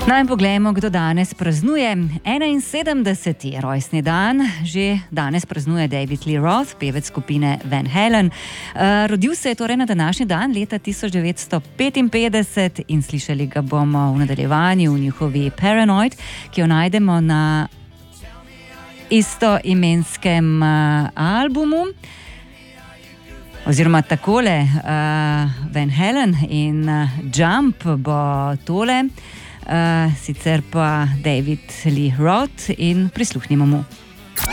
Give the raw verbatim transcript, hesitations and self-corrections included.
Naj poglejmo, kdo danes praznuje enainsedemdeseti rojstni dan. Že danes praznuje David Lee Roth, pevec skupine Van Halen. Uh, rodil se je torej na današnji dan leta tisoč devetsto petinpetdeset in slišali ga bomo v nadaljevanju v njihovi Paranoid, ki jo najdemo na istoimenskem uh, albumu. Oziroma takole, uh, Van Halen in uh, Jump bo tole. Uh, sicer pa David Lee Roth in prisluhnimo mu.